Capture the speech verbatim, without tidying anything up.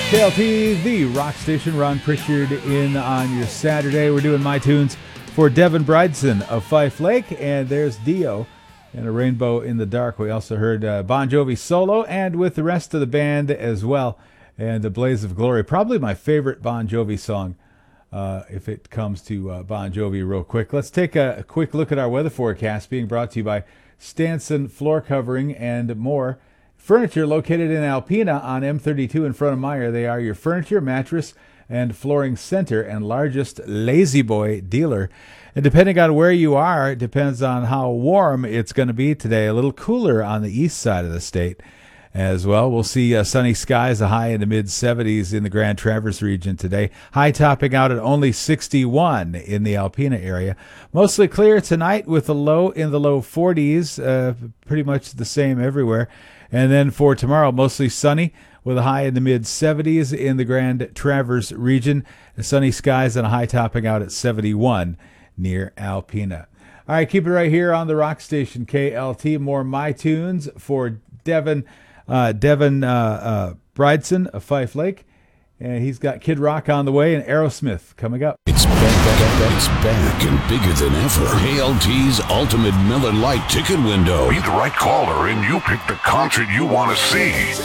K L T, the rock station. Ron Pritchard in on your Saturday. We're doing my tunes for Devin Bryson of Fife Lake, and there's Dio and A Rainbow in the Dark. We also heard uh, Bon Jovi solo, and with the rest of the band as well, and The Blaze of Glory. Probably my favorite Bon Jovi song, uh, if it comes to uh, Bon Jovi real quick. Let's take a, a quick look at our weather forecast, being brought to you by Stanson Floor Covering and More Furniture, located in Alpena on M thirty-two in front of Meyer. They are your furniture, mattress, and flooring center and largest Lazy Boy dealer. And depending on where you are, it depends on how warm it's going to be today. A little cooler on the east side of the state as well. We'll see uh, sunny skies, a high in the mid seventies in the Grand Traverse region today. High topping out at only sixty-one in the Alpena area. Mostly clear tonight with a low in the low forties, uh, pretty much the same everywhere. And then for tomorrow, mostly sunny with a high in the mid seventies in the Grand Traverse region. Sunny skies and a high topping out at seventy-one near Alpena. All right, keep it right here on the rock station K L T. More My Tunes for Devin uh, Devin uh, uh, Bryson of Fife Lake. And he's got Kid Rock on the way and Aerosmith coming up. It's back, it's back and bigger than ever. K L T's Ultimate Miller Lite Ticket Window. Be the right caller and you pick the concert you want to see.